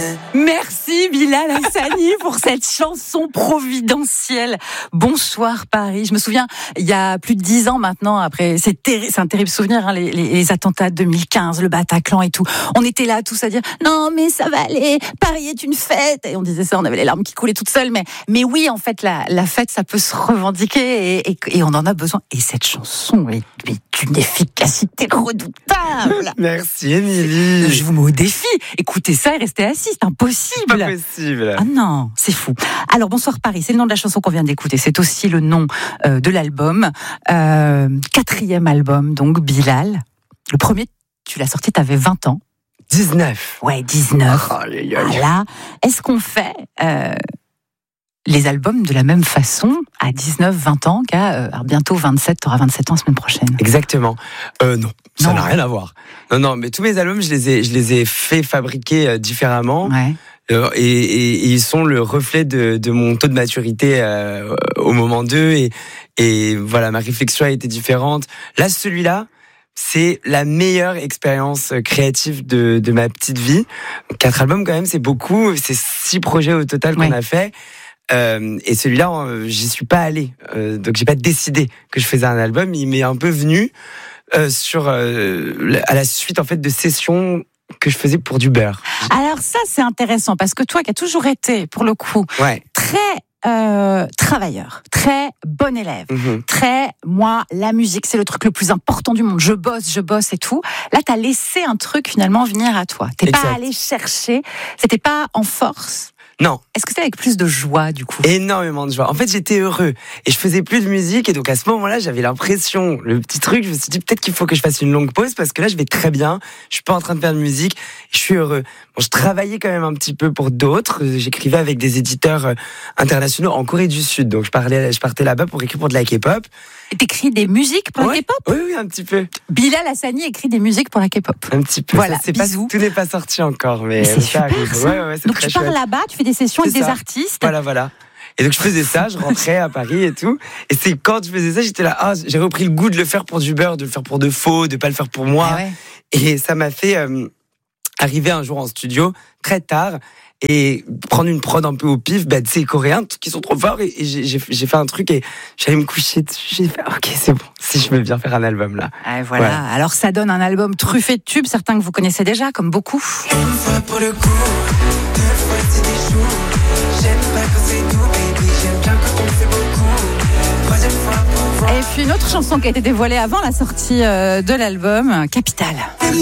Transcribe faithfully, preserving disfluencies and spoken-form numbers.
Merci Bilal Hassani pour cette chanson providentielle. Bonsoir Paris. Je me souviens, il y a plus de dix ans maintenant, après, c'est, terri- c'est un terrible souvenir, hein, les, les, les attentats de deux mille quinze, le Bataclan et tout. On était là tous à dire non mais ça va aller, Paris est une fête. Et on disait ça, on avait les larmes qui coulaient toutes seules. Mais, mais oui, en fait, la, la fête, ça peut se revendiquer et, et, et on en a besoin. Et cette chanson est, est une efficacité redoutable. Merci Émilie. Je vous mets au défi. Écoutez ça et restez assis, c'est impossible. Pas possible. Ah non, c'est fou. Alors, Bonsoir Paris, c'est le nom de la chanson qu'on vient d'écouter. C'est aussi le nom euh, de l'album. Euh, quatrième album, donc, Bilal. Le premier, tu l'as sorti, t'avais vingt ans. dix-neuf. Ouais, dix-neuf. Oh, les gars. Voilà. Est-ce qu'on fait euh, les albums de la même façon à dix-neuf, vingt ans qu'à euh, alors bientôt vingt-sept, t'auras vingt-sept ans la semaine prochaine? Exactement. Euh, non, ça Non. n'a rien à voir. Non, non, mais tous mes albums, je les ai, je les ai fait fabriquer euh, différemment. Ouais. Euh, et, et, et ils sont le reflet de, de mon taux de maturité euh, au moment d'eux. Et, et voilà, ma réflexion a été différente. Là, celui-là, c'est la meilleure expérience créative de, de ma petite vie. Quatre albums, quand même, c'est beaucoup. C'est six projets au total qu'on Ouais. a fait. Euh, et celui-là, euh, j'y suis pas allé. Euh, donc, j'ai pas décidé que je faisais un album. Il m'est un peu venu euh, sur, euh, à la suite, en fait, de sessions que je faisais pour du beurre. Alors ça, c'est intéressant parce que toi qui as toujours été, pour le coup, Ouais. très euh, travailleur, très bon élève, Mhm. très, moi, la musique, c'est le truc le plus important du monde. Je bosse, je bosse et tout. Là, t'as laissé un truc finalement venir à toi. T'es Exact. pas allé chercher, c'était pas en force. Non. Est-ce que c'était avec plus de joie, du coup? Énormément de joie. En fait, j'étais heureux et je faisais plus de musique et donc à ce moment-là, j'avais l'impression, le petit truc, je me suis dit peut-être qu'il faut que je fasse une longue pause parce que là, je vais très bien. Je suis pas en train de faire de musique, je suis heureux. Bon, je travaillais quand même un petit peu pour d'autres. J'écrivais avec des éditeurs euh, internationaux en Corée du Sud, donc je parlais, je partais là-bas pour écrire pour de la K-pop. Et t'écris des musiques pour Ouais. la K-pop? Oui, oui, un petit peu, Bilal Hassani écrit des musiques pour la K-pop. un petit peu. Voilà, Ça, c'est pas, bisous. tout n'est pas sorti encore, mais, Mais c'est ça super, arrive. ça. Ouais, ouais, c'est Donc très tu pars chouette. là-bas, tu fais des sessions avec C'est des ça. artistes. Voilà, voilà. Et donc je faisais ça, je rentrais à Paris et tout. Et c'est quand je faisais ça, j'étais là, ah, j'ai repris le goût de le faire pour du beurre, de le faire pour de faux, de pas le faire pour moi. Ah ouais. Et ça m'a fait euh, arriver un jour en studio, très tard, et prendre une prod un peu au pif, bah, ces Coréens qui sont trop forts. Et, et j'ai, j'ai, j'ai fait un truc et j'allais me coucher dessus. J'ai fait, ok, c'est bon, si je veux bien faire un album là. Ah, voilà. Voilà. Alors ça donne un album truffé de tubes, certains que vous connaissez déjà, comme beaucoup. Une fois pour le coup, deux fois c'est des choux. J'aime pas quand c'est doux, baby. J'aime bien quand on fait beaucoup. Troisième fois pour voir. Et puis une autre chanson qui a été dévoilée avant la sortie euh, de l'album, Capital.